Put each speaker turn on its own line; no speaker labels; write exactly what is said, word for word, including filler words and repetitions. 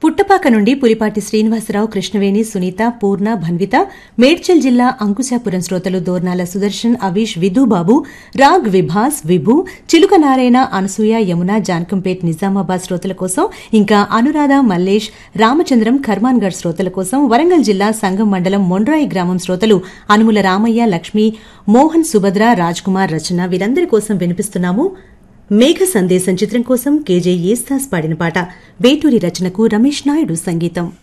పుట్టపాక నుండి పులిపాటి శ్రీనివాసరావు, కృష్ణవేణి, సునీత, పూర్ణ, భన్విత, మేడ్చల్ జిల్లా అంకుశాపురం శ్రోతలు దోర్నాల సుదర్శన్, అవీష్, విధుబాబు, రాగ్, విభాస్, విభు, చిలుక నారాయణ, అనసూయ, యమున, జాన్కంపేట్, నిజామాబాద్ శ్రోతల కోసం, ఇంకా అనురాధ, మల్లేష్, రామచంద్రం, ఖర్మాన్గఢ్ శ్రోతల కోసం, వరంగల్ జిల్లా సంగం మండలం మొండ్రాయి గ్రామం శ్రోతలు అనుముల రామయ్య, లక్ష్మి, మోహన్, సుభద్ర, రాజ్ కుమార్, రచన వీరందరి కోసం వినిపిస్తున్నాము. మేఘ సందేశం చిత్రం కోసం కేజే యేసుదాస్ పాడిన పాట. వేటూరి రచనకు రమేష్ నాయుడు సంగీతం.